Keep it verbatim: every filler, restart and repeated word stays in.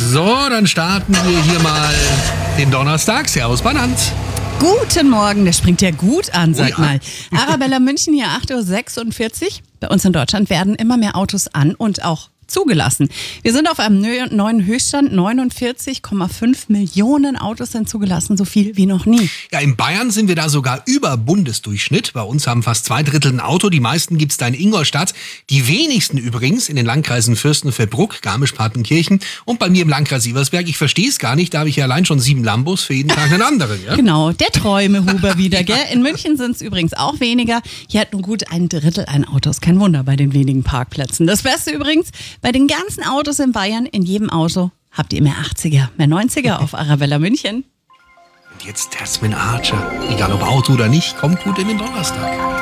So, dann starten wir hier mal den Donnerstag. Servus, Banant. Guten Morgen, das springt ja gut an, sag Oh ja. mal. Arabella München hier, acht Uhr sechsundvierzig. Bei uns in Deutschland werden immer mehr Autos an und auch zugelassen. Wir sind auf einem neu- neuen Höchststand. neunundvierzig Komma fünf Millionen Autos sind zugelassen, so viel wie noch nie. Ja, in Bayern sind wir da sogar über Bundesdurchschnitt. Bei uns haben fast zwei Drittel ein Auto. Die meisten gibt's da in Ingolstadt. Die wenigsten übrigens in den Landkreisen Fürstenfeldbruck, Garmisch-Partenkirchen und bei mir im Landkreis Sieversberg. Ich verstehe es gar nicht, da habe ich ja allein schon sieben Lambos, für jeden Tag einen anderen. Ja? Genau, der Träumehuber wieder, gell? In München sind es übrigens auch weniger. Hier hat nur gut ein Drittel ein Auto. Ist kein Wunder bei den wenigen Parkplätzen. Das Beste übrigens, bei den ganzen Autos in Bayern, in jedem Auto habt ihr mehr achtziger, mehr neunziger auf Arabella München. Und jetzt Tasman Archer. Egal ob Auto oder nicht, kommt gut in den Donnerstag.